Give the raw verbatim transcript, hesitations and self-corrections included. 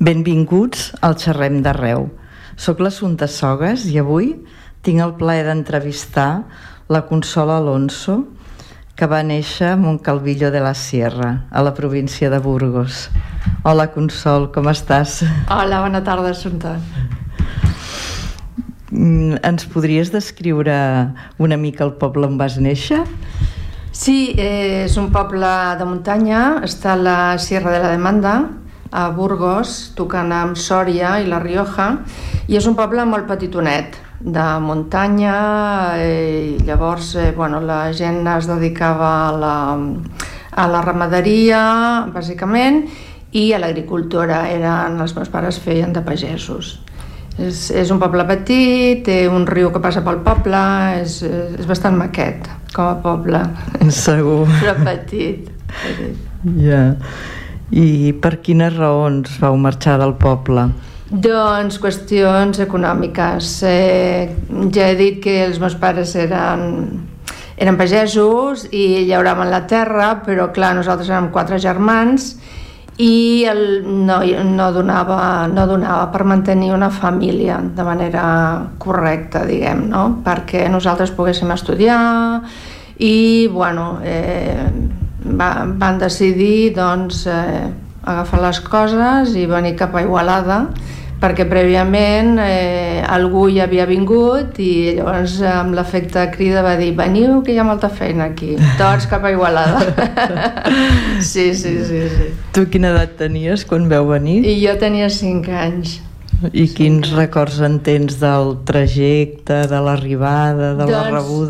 Benvinguts al Xerrem d'Arreu. Soc l'Assumpta Sogas i avui tinc el plaer d'entrevistar la Consol Alonso, que va néixer a Moncalvillo de la Sierra, a la província de Burgos. Hola, Consol, com estàs? Hola, bona tarda, Assumpta. Ens podries descriure una mica el poble on vas néixer? Sí, eh, és un poble de muntanya, està a la Sierra de la Demanda, a Burgos, tocant amb Sòria i La Rioja, i és un poble molt petitonet, de muntanya, eh, i llavors eh, bueno, la gent es dedicava a la, a la ramaderia, bàsicament, i a l'agricultura. Eren, els meus pares feien de pagesos. És, és un poble petit, té un riu que passa pel poble, és, és bastant maquet com a poble. Segur. Però petit. petit. Ja. Yeah. I per quines raons vau marxar del poble? Doncs qüestions econòmiques. Eh, ja he dit que els meus pares eren, eren pagesos i llauraven la terra, però clar, nosaltres érem quatre germans i el, no, no, donava, no donava per mantenir una família de manera correcta, diguem, no? Perquè nosaltres poguéssim estudiar i, bueno, eh, va, van decidir, doncs, eh, agafar les coses i venir cap a Igualada, perquè prèviament eh, algú hi havia vingut i llavors amb l'efecte crida va dir: veniu que hi ha molta feina aquí, tots cap a Igualada. sí, sí, sí, sí. Tu quina edat tenies quan veu venir? I jo tenia cinc anys. I quins records en tens del trajecte, de l'arribada, de doncs, la rebuda?